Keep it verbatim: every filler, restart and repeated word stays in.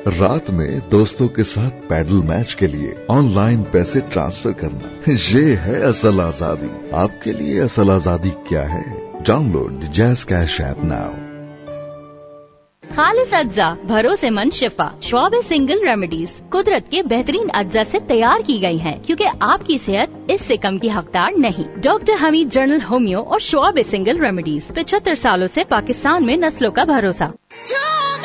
रात में दोस्तों के साथ पैडल मैच के लिए ऑनलाइन पैसे ट्रांसफर करना, ये है असल आजादी। आपके लिए असल आजादी क्या है? Download the jazz cash app now. खालिस अज्जा, भरोसेमंद शिफा, श्वाब सिंगल रेमेडीज कुदरत के बेहतरीन अज्जा से तैयार की गई हैं, क्योंकि आपकी सेहत इससे कम की हकदार नहीं। डॉक्टर हमीद जनरल होम्यो और श्वाब सिंगल रेमेडीज, पचहत्तर सालों से पाकिस्तान में नस्लों का भरोसा।